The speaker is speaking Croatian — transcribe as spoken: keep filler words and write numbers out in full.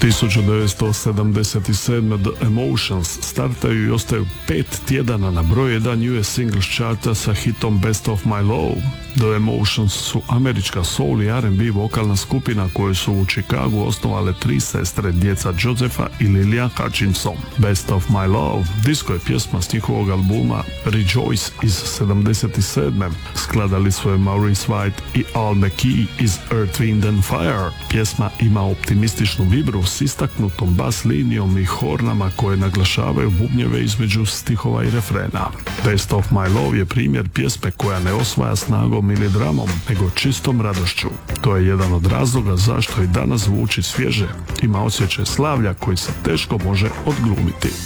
tisuću devetsto sedamdeset sedme. The Emotions startaju i ostaju pet tjedana na broj jedan U S Singles charta sa hitom Best of My Love. The Emotions su američka soul i R and B vokalna skupina koju su u Chicagu osnovale tri sestre, djeca Josepha i Lillian Hutchinson. Best of My Love disco je pjesma s njihovog albuma Rejoice iz sedamdeset sedme. Skladali su je Maurice White i Al McKee iz Earth, Wind and Fire. Pjesma ima optimističnu vibru s istaknutom bas linijom i hornama koje naglašavaju bubnjeve između stihova i refrena. Best of My Love je primjer pjesme koja ne osvaja snagom ili dramom, nego čistom radošću. To je jedan od razloga zašto i danas zvuči svježe. Ima osjećaj slavlja koji se teško može odglumiti.